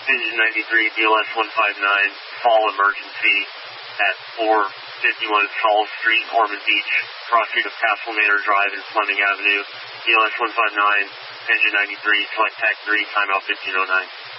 Engine 93, DLS 159, fall emergency at 451 Falls Street, Ormond Beach, cross street of Castle Manor Drive and Fleming Avenue. DLS 159, Engine 93, select TAC 3, timeout 1509.